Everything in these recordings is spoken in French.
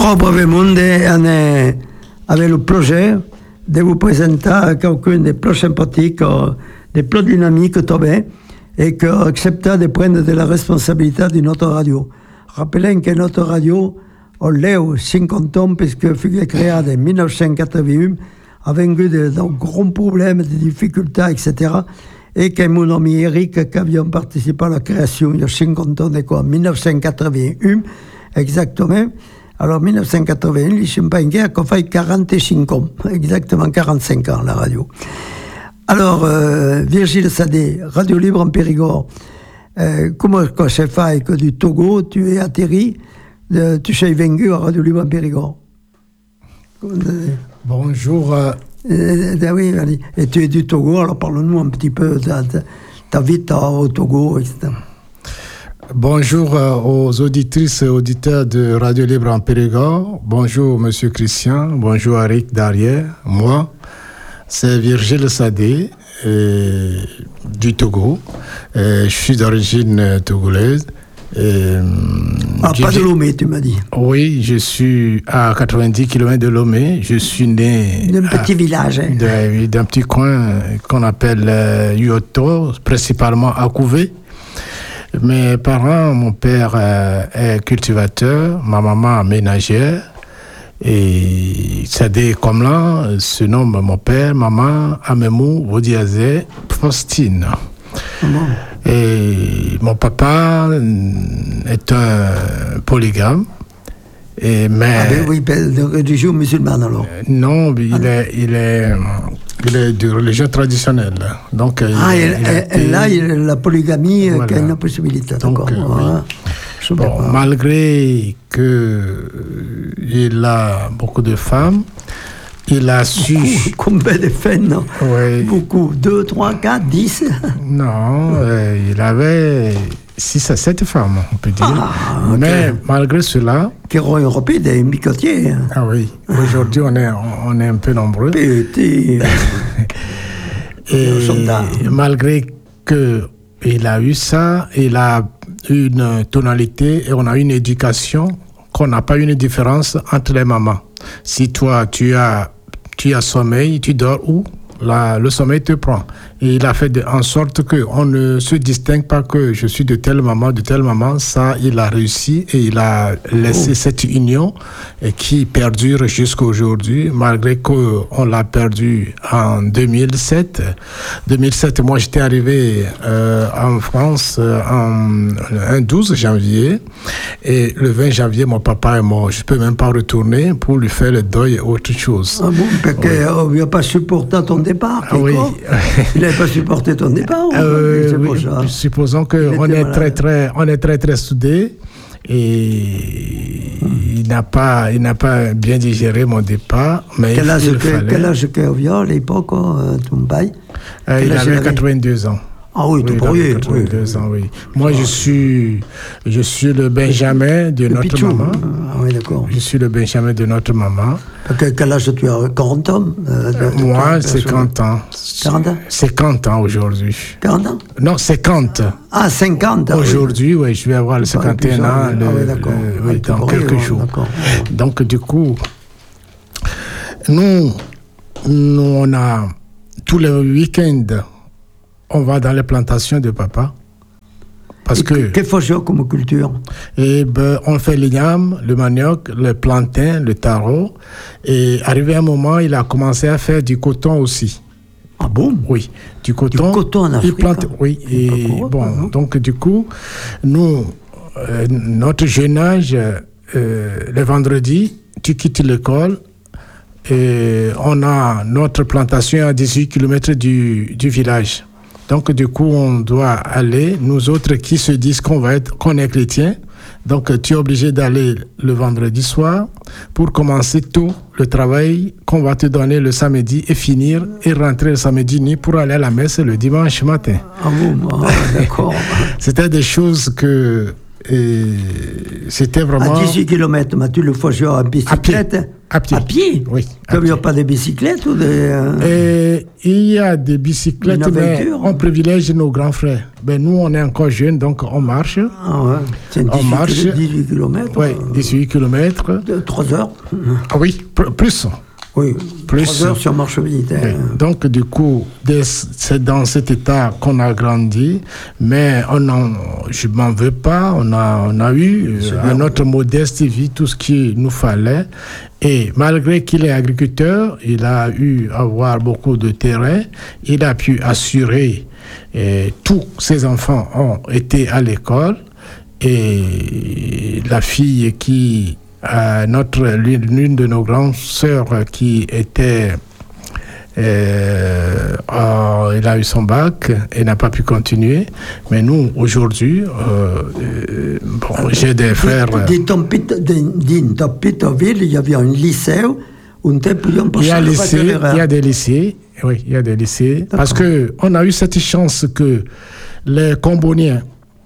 Ora brevemente avec le projet de vous présenter quelqu'un des plus sympathiques, des plus dynamiques tombés, et qui accepta de prendre de la responsabilité de notre radio. Rappelons que notre radio, on l'a 50 ans, puisque fut créée en 1981, avec eu de grands problèmes, des difficultés, etc. Et que mon ami Eric, qui avions participé à la création il y a 50 ans, en 1981, exactement. Alors, 1981, les champagne qu'on fait 45 ans, exactement 45 ans, la radio. Alors, Virgile Sadé, Radio Libre en Périgord, comment ça fait que du Togo, tu es atterri, tu es venu à Radio Libre en Périgord? Bonjour. Oui, et tu es du Togo, alors parle-nous un petit peu de ta vie au Togo, etc. Bonjour aux auditrices et auditeurs de Radio Libre en Périgord. Bonjour Monsieur Christian, bonjour Eric Darrière. Moi, c'est Virgile Sadé du Togo. Je suis d'origine togolaise. Pas de Lomé, tu m'as dit. Oui, je suis à 90 km de Lomé. Je suis né d'un petit village. D'un petit coin qu'on appelle Yoto, principalement à Couvé. Mes parents, mon père est cultivateur, ma maman ménagère. Et Sadé Komlan se nomme mon père, maman Amemou Vodiazé Faustine. Et mon papa est un polygame. Oui, de religion musulmane alors. Non, il est de religion traditionnelle. Donc, la polygamie, voilà. Qui a une possibilité. Donc, malgré qu'il a beaucoup de femmes, il a su... Combien de femmes? Oui. Beaucoup. 2, 3, 4, 10? Non, il avait 6 à 7 femmes, on peut dire. Okay. Mais malgré cela... Qui ont européen des micotiers. Ah oui. Aujourd'hui, on est un peu nombreux. Petit. Et malgré qu'il a eu ça, il a une tonalité et on a une éducation qu'on n'a pas une différence entre les mamans. Si toi, tu as sommeil, tu dors où? Le sommeil te prend. Et il a fait en sorte qu'on ne se distingue pas que je suis de telle maman. Ça, il a réussi et il a laissé cette union qui perdure jusqu'à aujourd'hui, malgré qu'on l'a perdu en 2007. 2007, moi, j'étais arrivé en France un 12 janvier. Et le 20 janvier, mon papa est mort. Je ne peux même pas retourner pour lui faire le deuil et autre chose. Ah bon, parce qu'il n'a pas supporté ton départ. Oui. Il n'avait pas supporté ton départ. Oui, supposons qu'on est très soudés et il n'a pas bien digéré mon départ. Mais quel âge qu'il avait à l'époque, ton bail? Il avait 82 ans. Ah oui, tout pourrier. 82 ans, oui. Moi, je suis le Benjamin de notre Pichou. maman. Ah oui, d'accord. Je suis le Benjamin de notre maman. Quel âge tu as? 40 ans? Moi, 50 ans. 40 ans? 50 ans aujourd'hui. 40 ans? Non, 50. Ah, 50 ans. Aujourd'hui, oui, je vais avoir le 51 ans dans quelques jours. D'accord. Donc, du coup, nous, on a tous les week-ends, on va dans les plantations de papa. Parce que... Qu'est-ce que faut comme culture? On fait l'igname, le manioc, le plantain, le taro. Et arrivé un moment, il a commencé à faire du coton aussi. Ah bon? Oui, du coton. Du coton en Afrique? Il plante, oui. Et donc du coup, nous, notre jeune âge, le vendredi, tu quittes l'école. Et on a notre plantation à 18 km du village. Donc, du coup, on doit aller, nous autres qui se disent qu'on est chrétien. Donc, tu es obligé d'aller le vendredi soir pour commencer tout le travail qu'on va te donner le samedi et finir et rentrer le samedi nuit pour aller à la messe le dimanche matin. Ah bon, d'accord. C'était des choses que... c'était vraiment... À 18 km, mais tu le fais en bicyclette? À pied. À pied? Oui. Il n'y a pas de bicyclettes ou il y a des bicyclettes, mais on privilège nos grands frères. Ben, nous, on est encore jeunes, donc on marche. Ah ouais. C'est on marche. 18 km. Oui, 18 km. 3 heures. Ah oui, plus. Oui, plus. 3 heures si on marche vite. Oui. Donc, du coup, c'est dans cet état qu'on a grandi, mais je ne m'en veux pas. On a eu, à notre modeste vie, tout ce qu'il nous fallait. Et malgré qu'il est agriculteur, il a eu à avoir beaucoup de terrain. Il a pu assurer, tous ses enfants ont été à l'école. Et la fille qui... l'une de nos grandes sœurs qui était elle a eu son bac et n'a pas pu continuer, mais nous aujourd'hui j'ai des frères dans Pétoville il y avait un lycée où on était plus il y a des lycées, oui, il y a des lycées. D'accord. Parce que on a eu cette chance que les Comboniens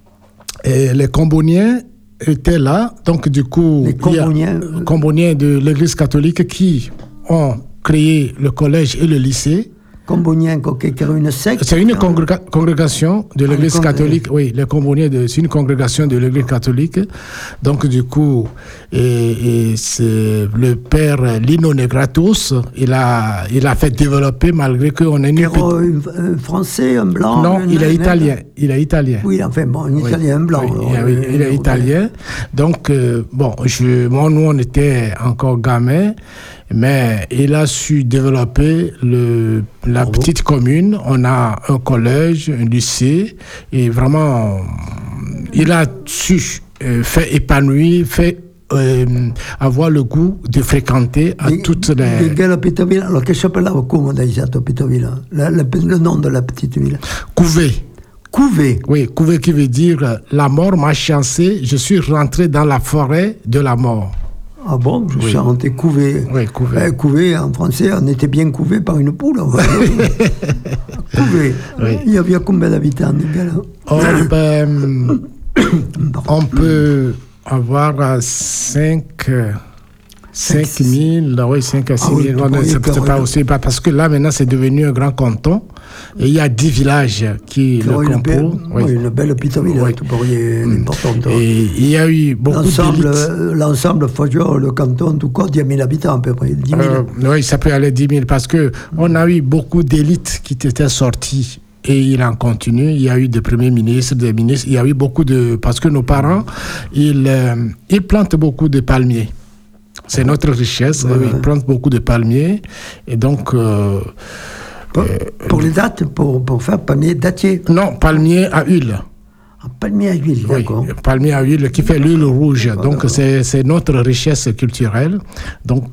étaient là, donc du coup, les Comboniens de l'Église catholique qui ont créé le collège et le lycée. Comboniens, qui est une secte. C'est une congrégation de l'Église catholique. Oui, les Comboniens, c'est une congrégation de l'Église catholique. Donc du coup, et c'est le père Lino Negratus, il a fait développer malgré qu'on est un français, un blanc. Non, il est italien. Il est italien. Oui, enfin bon, un italien, un blanc. Oui, il est italien. Donc bon, nous on était encore gamins. Mais il a su développer la petite commune. On a un collège, un lycée, et vraiment, il a su faire épanouir, avoir le goût de fréquenter à toutes les... Alors, qu'est-ce que s'appelle comment Pétoville, le nom de la petite ville? Couvé. Couvé. Oui, Couvé qui veut dire la mort m'a chancé, je suis rentré dans la forêt de la mort. Ah bon, je chantais couvé. Oui, couvé. Couvé, en français, on était bien couvé par une poule. Couvé. Oui. Il y avait combien d'habitants, on peut avoir 5 000, oui, 5 à 6 000. C'est pas aussi, parce que là, maintenant, c'est devenu un grand canton. Et il y a 10 villages qui le composent. Une belle Pétoville, importante. Et il y a eu beaucoup d'élites. L'ensemble, le canton, tout quoi, 10 000 habitants à peu près. 10 000. Oui, ça peut aller 10 000, parce qu'on a eu beaucoup d'élites qui étaient sorties. Et il en continue. Il y a eu des premiers ministres, des ministres. Il y a eu beaucoup de... Parce que nos parents, ils plantent beaucoup de palmiers. C'est notre richesse. Ils plantent beaucoup de palmiers. Et donc... pour les dates, pour faire palmier dattier? Non, palmier à huile. Palmier à huile, d'accord. Oui, palmier à huile qui fait l'huile rouge. Donc, c'est notre richesse culturelle. Donc,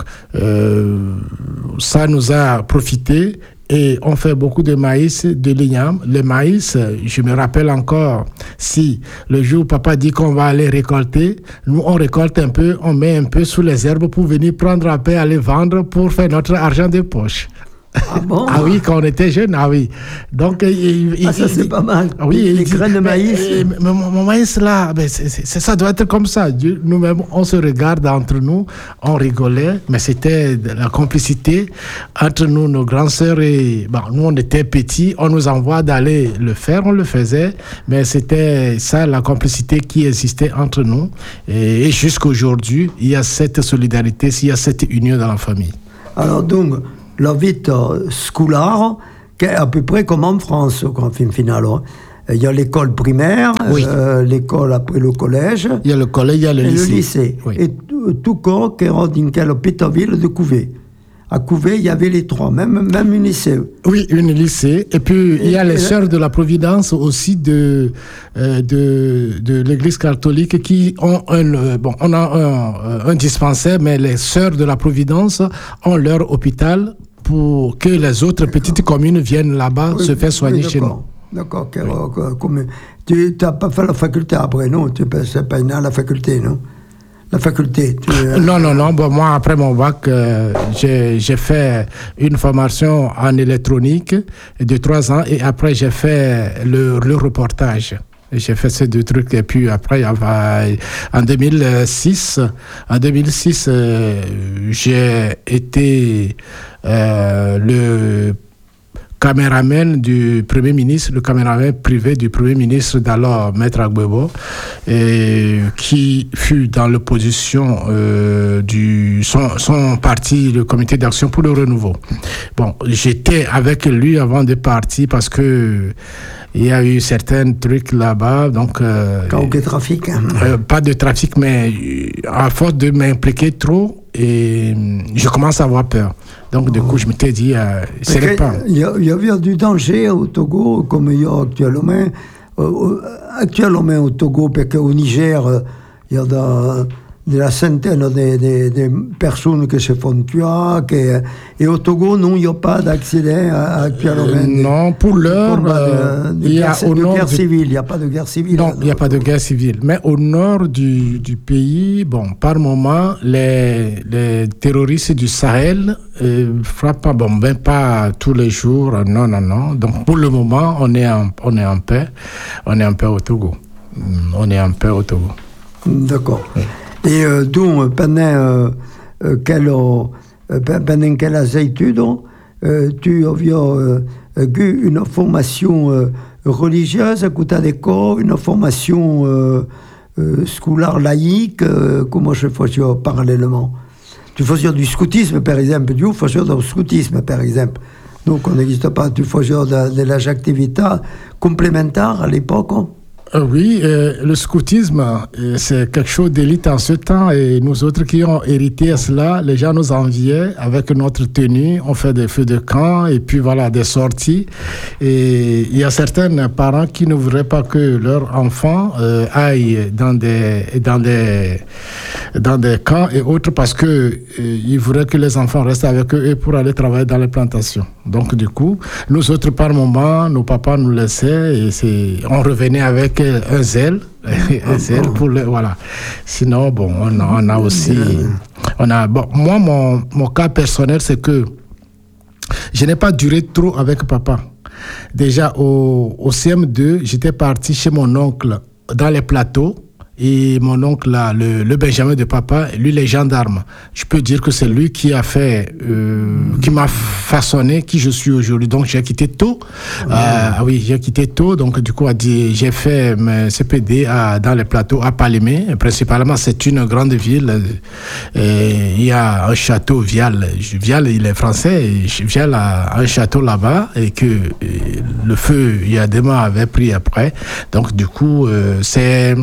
ça nous a profité. Et on fait beaucoup de maïs, de l'igname. Le maïs, je me rappelle encore, si le jour où papa dit qu'on va aller récolter, nous on récolte un peu, on met un peu sous les herbes pour venir prendre un peu, aller vendre pour faire notre argent de poche. Ah bon? Ah oui, quand on était jeune, ah oui. Donc, ça c'est pas mal. Oui, les graines de maïs. Mon maïs là, ça doit être comme ça. Nous-mêmes, on se regarde entre nous, on rigolait, mais c'était la complicité entre nous, nos grands sœurs et nous on était petits, on nous envoie d'aller le faire, on le faisait, mais c'était ça la complicité qui existait entre nous. Et jusqu'à aujourd'hui, il y a cette solidarité, il y a cette union dans la famille. Alors donc, la vie scolaire, qui est à peu près comme en France, en fin finale. Il y a l'école primaire, oui. L'école après le collège. Il y a le collège, il y a le lycée. Oui. Et tout corps qui est dans une Pétoville de Couvé. À Couvé, il y avait les trois, même une lycée. Oui, une lycée. Et puis, il y a les sœurs de la Providence aussi de l'Église catholique qui ont on a un dispensaire, mais les sœurs de la Providence ont leur hôpital pour que les autres petites communes viennent là-bas se faire soigner chez nous. D'accord. Tu n'as pas fait la faculté après, non? Tu n'es pas né à la faculté, non? La faculté. Non. Moi, après mon bac, j'ai fait une formation en électronique de 3 ans et après, j'ai fait le reportage. J'ai fait ces 2 trucs. Et puis après, en 2006, j'ai été le caméraman du Premier ministre, le caméraman privé du Premier ministre d'alors, Maître Agbebo, qui fut dans l'opposition son parti, le Comité d'action pour le renouveau. Bon, j'étais avec lui avant de partir parce que il y a eu certains trucs là-bas, donc... Aucun trafic. Pas de trafic, mais à force de m'impliquer trop, et je commence à avoir peur. Donc, du coup, je m'étais dit, c'est pas... Il y avait du danger au Togo, comme il y a actuellement. Actuellement au Togo, parce qu'au Niger, il y a de la centaine de personnes qui se font tuer. Et au Togo, non, il n'y a pas d'accident actuellement. Non, pour l'heure, il y a au nord... Il n'y a pas de guerre civile. Non, il n'y a pas de guerre civile. Mais au nord du pays, bon, par moment, les terroristes du Sahel frappent, pas tous les jours, non. Donc, pour le moment, on est en paix. On est en paix au Togo. D'accord. Oui. Et donc, pendant quelles études tu as eu une formation religieuse à côté d'école, une formation scolaire laïque, comment je faisais parallèlement? Tu faisais du scoutisme, par exemple, tu faisais du scoutisme, par exemple. Donc, on n'existe pas, tu faisais de las activités complémentaires à l'époque. Oui, le scoutisme, c'est quelque chose d'élite en ce temps, et nous autres qui ont hérité à cela, les gens nous enviaient avec notre tenue, on fait des feux de camp et puis voilà, des sorties. Et il y a certains parents qui ne voudraient pas que leurs enfants aillent dans des camps et autres parce que ils voudraient que les enfants restent avec eux et pour aller travailler dans les plantations. Donc du coup, nous autres par moment, nos papas nous laissaient et on revenait avec un zèle pour voilà. Sinon, bon, on a aussi, moi, mon cas personnel, c'est que je n'ai pas duré trop avec papa. Déjà, au CM2, j'étais parti chez mon oncle dans les plateaux. Et mon oncle, là, le Benjamin de papa, lui, les gendarmes. Je peux dire que c'est lui qui a fait, qui m'a façonné qui je suis aujourd'hui. Donc, j'ai quitté tôt. J'ai quitté tôt. Donc, du coup, j'ai fait mes CPD dans les plateaux à Palémé. Principalement, c'est une grande ville. Il y a un château, Vial. Vial, il est français. Vial a un château là-bas et que le feu, il y a des mois, avait pris après. Donc, du coup, c'est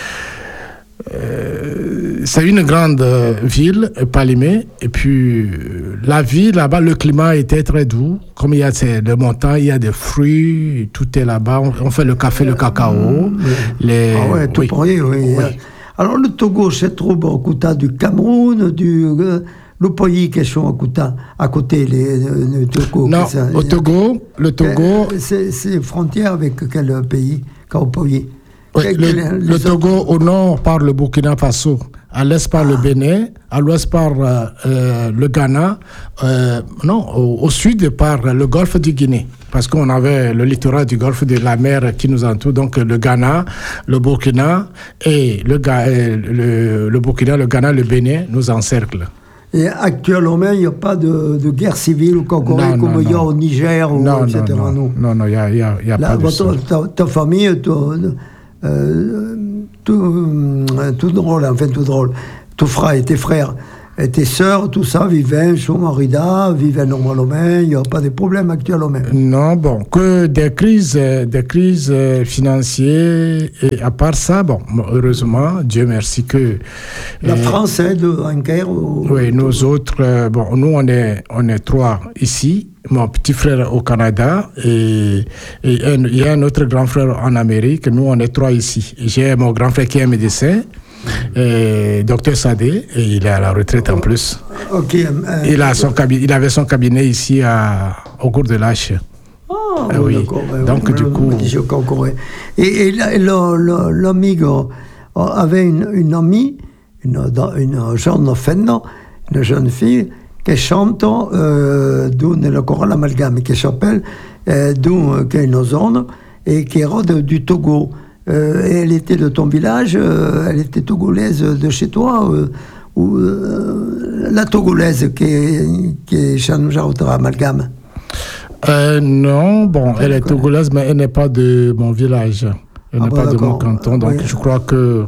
une grande ville, Palémé, et puis la vie là-bas, le climat était très doux. Comme il y a le montant, il y a des fruits, tout est là-bas. On fait le café, le cacao. Oui. Alors le Togo se trouve au côté du Cameroun, le pays qui sont à côté le Togo. Non, le Togo. C'est frontière avec quel pays, quel pays? Oui, le Togo, au nord, par le Burkina Faso, à l'est par le Bénin, à l'ouest par le Ghana, au sud par le golfe du Guinée, parce qu'on avait le littoral du golfe de la mer qui nous entoure, donc le Ghana, le Burkina, et le Burkina, le Ghana, le Bénin nous encerclent. Et actuellement, il n'y a pas de guerre civile au Congo comme il y a au Niger, etc. Non, il n'y a pas de ça. Ta famille... tout drôle, tout frère et tes frères et tes sœurs, tout ça, vivaient sur Marida, vivaient normalement, il n'y a pas de problème actuellement. Non, bon, que des crises financières, et à part ça, bon, heureusement, Dieu merci que... La France aide en guerre Oui, nous autres, nous on est 3 ici. Mon petit frère au Canada et il y a un autre grand frère en Amérique. Nous, on est 3 ici. J'ai mon grand frère qui est médecin, docteur Sadé, et il est à la retraite en plus. Il avait son cabinet ici au cours de l'H. Oui. D'accord. Donc, du coup... Et l'ami avait une amie, une jeune fille, qui chante le choral amalgame, qui s'appelle qui est une zone et qui est du Togo. elle était de ton village, elle était togolaise de chez toi, ou la togolaise qui est Chanouja-Outara Amalgame? Non, bon, elle est togolaise, mais elle n'est pas de mon village. Elle n'est pas de mon canton, donc je crois que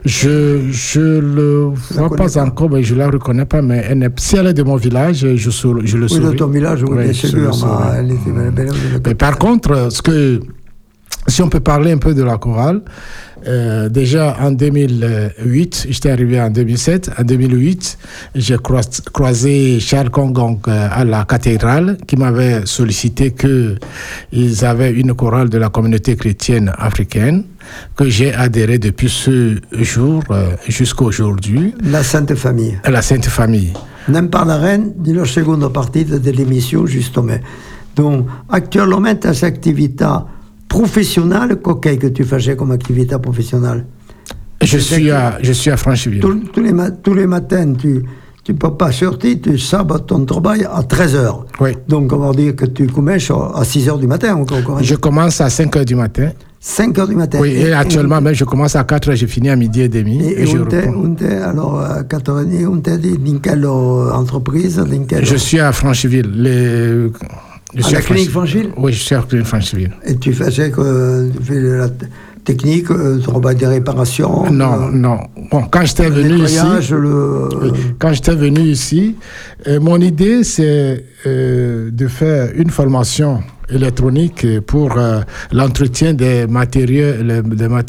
je le vois pas encore, mais je la reconnais pas. Mais si elle est de mon village, je le saurais. Oui, de ton village, oui, bien sûr. Elle était belle. Mais par contre, si on peut parler un peu de la chorale, déjà en 2008, j'étais arrivé en 2007. En 2008, j'ai croisé Charles Kongong à la cathédrale qui m'avait sollicité qu'ils avaient une chorale de la communauté chrétienne africaine que j'ai adhéré depuis ce jour jusqu'à aujourd'hui. La Sainte Famille. La Sainte Famille. Ne parleremo della seconda partita dell'émission, justement. Donc, actuellement, ta activité professionnelle, qu'est-ce que tu faisais comme activité professionnelle? Je suis à Francheville. Tous les matins, tu ne peux pas sortir, tu sabotes ton travail à 13h. Oui. Donc, on va dire que tu commences à 6h du matin. Je commence à 5h du matin. 5h du matin. Oui, et actuellement, même, je commence à 4h, j'ai fini à midi et demi. Et je reprends. Alors, à 4h30, on t'a dit dans quelle entreprise? Je suis à Francheville. À la clinique Francheville? Oui, je suis à la clinique Francheville. Et tu faisais la technique, travail de réparation? Non. Bon, quand j'étais venu ici, quand j'étais venu ici, mon idée, c'est de faire une formation électronique pour l'entretien des matériels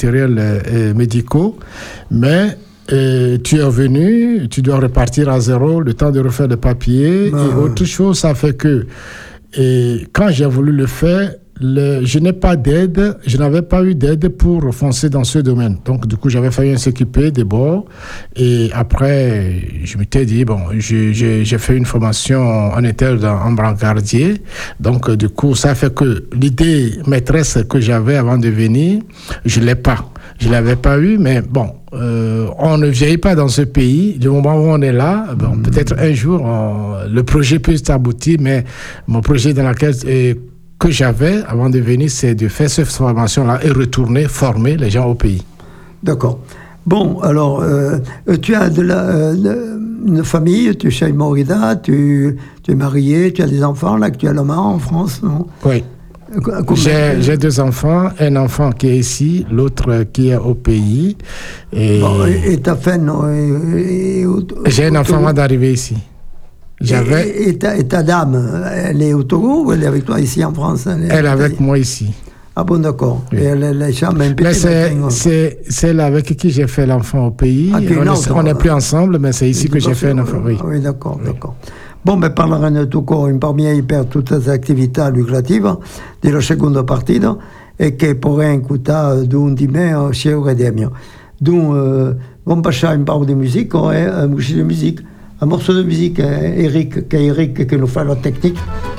médicaux, mais tu es venu, tu dois repartir à zéro, le temps de refaire le papier et autre chose, ça fait que quand j'ai voulu le faire, je n'avais pas eu d'aide pour foncer dans ce domaine. Donc, du coup, j'avais fallu s'occuper des bords. Et après, je m'étais dit, bon, j'ai fait une formation en interne en brancardier. Donc, du coup, ça fait que l'idée maîtresse que j'avais avant de venir, je ne l'ai pas. Je ne l'avais pas eu, mais bon, on ne vieillit pas dans ce pays. Du moment où on est là, bon, peut-être un jour, le projet peut s'aboutir, mais mon projet dans lequel que j'avais avant de venir, c'est de faire cette formation-là et retourner former les gens au pays. D'accord. Bon, alors, tu as une famille, tu es chez Morida, tu es marié, tu as des enfants là, actuellement en France, non? Oui. J'ai 2 enfants, un enfant qui est ici, l'autre qui est au pays. Et ta femme, j'ai un enfant avant d'arriver ici. Et ta dame, elle est au Togo ou elle est avec toi ici en France? Elle est avec moi ici. Ah bon, d'accord. Oui. Et elle est jamais un petit. C'est celle avec qui j'ai fait l'enfant au pays. On n'est plus ensemble, mais c'est ici que j'ai fait un enfant. Oui, d'accord. Bon, parleremo tutto in parmi per tutte le attività lucrative della seconda partita e che pourrei écouter d'un di me chez Redemio. Donc, on passe un peu de musique, un morceau de musique, Eric qui nous fait la technique.